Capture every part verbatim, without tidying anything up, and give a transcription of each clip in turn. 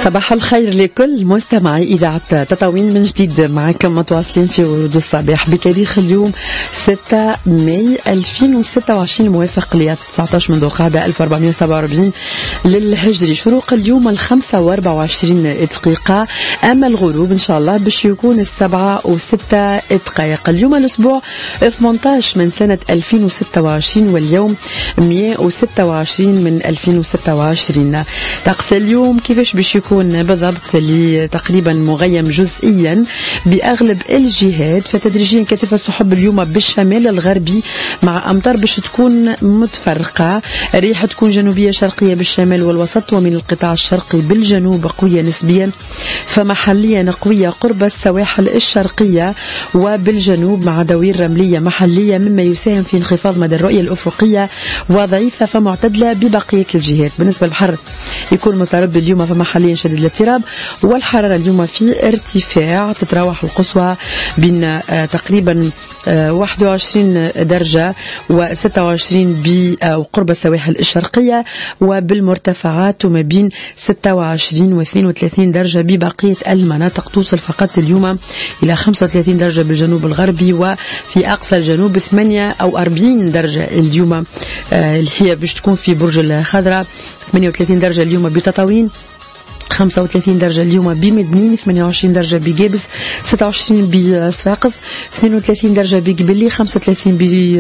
صباح الخير لكل مستمعي إذاعة تطاوين من جديد، معكم متواصلين في ورود الصباح بتاريخ اليوم ستة ماي ألفين وستة وعشرين الموافق ل تسعة عشر من ذو القعدة ألف وأربعمائة وسبعة وأربعين للهجري. شروق اليوم الخمسة وأربعة وعشرين دقيقة، أما الغروب إن شاء الله باش يكون السبعة وستة دقائق. اليوم الأسبوع ثمانية عشر من سنة ألفين وستة وعشرين واليوم مئة وستة وعشرين من ألفين وستة وعشرين. طقس اليوم كيفاش باش يكون بالضبط؟ اللي تقريبا مغيم جزئيا بأغلب الجهات، فتدريجيا كتف السحب اليوم بالشمال الغربي مع أمطار باش تكون متفرقة. الريح تكون جنوبية شرقية بالشمال والوسط، ومن القطاع الشرقي بالجنوب قوية نسبيا، فمحليا قوية قرب السواحل الشرقية وبالجنوب مع دوير رملية محلية، مما يساهم في انخفاض مدى الرؤية الأفقية وضعيفة فمعتدلة ببقية الجهات. بالنسبة للحر يكون متربي اليوم فمحليا شديد الاضطراب، والحرارة اليوم في ارتفاع، تتراوح القصوى بين آه تقريبا آه واحد وعشرين درجة وستة وعشرين بقرب السواحل الشرقية، وبالمرتفعات وما بين ستة وعشرين واثنين وثلاثين درجة ببقية المناطق. توصل فقط اليوم إلى خمسة وثلاثين درجة بالجنوب الغربي، وفي أقصى الجنوب ثمانية أو أربعين درجة اليوم آه اللي هي باش تكون في برج الخضراء. ثمانية وثلاثين درجة اليوم بتطاوين، خمسة وثلاثين درجة اليوم بمدنين، ثمانية وعشرين درجة بجابس، ستة وعشرين بصفاقس، اثنين وثلاثين درجة بقبلي، خمسة وثلاثين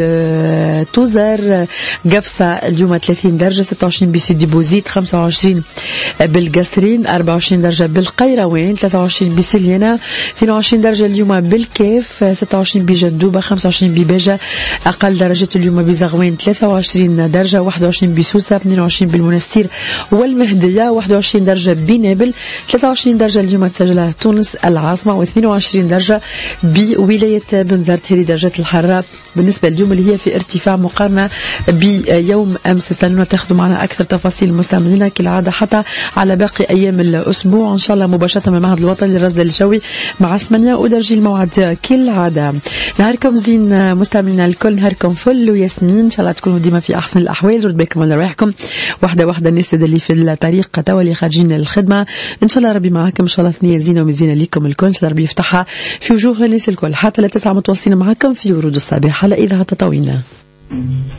بتوزر، قفصة اليوم ثلاثين درجة، ستة وعشرين بسيدي بوزيد، خمسة وعشرين بالقصرين، أربعة وعشرين درجة بالقيروان، ثلاثة وعشرين بسليانة، اثنين وعشرين درجة اليوم بالكيف، ستة وعشرين بجدوبة، خمسة وعشرين بباجة. أقل درجات اليوم بزغوين ثلاثة وعشرين درجة، واحد وعشرين بسوسة، اثنين وعشرين بالمنستير والمهدية، واحد وعشرين درجة بنابل، ثلاثة وعشرين درجة اليوم تسجلها تونس العاصمة، واثنين وعشرين درجة بولاية بنزرت. هذه درجات الحرارة بالنسبة اليوم اللي هي في ارتفاع مقارنة بيوم أمس. استنونا تاخذوا معنا أكثر تفاصيل مستمعينا كالعادة حتى على باقي أيام الأسبوع إن شاء الله مباشرة من المعهد الوطني للرصد الجوي مع ثمانية ودرجي الموعد كالعادة. نهاركم زين مستمعينا الكل، نهاركم فل وياسمين، إن شاء الله تكونوا ديما في أحسن الأحوال. رد بكم على رواحكم واحدة واحدة الناس اللي في الطريق توا اللي خارجين الخدمة، إن شاء الله ربي معاكم، إن شاء الله ثنية زينة ومزينة لكم الكل، إن شاء الله ربي يفتحها في وجوه الناس الكل. حتى لا تسعة متواصلين معاكم في ورود الصباح على إذاعة تطاوين.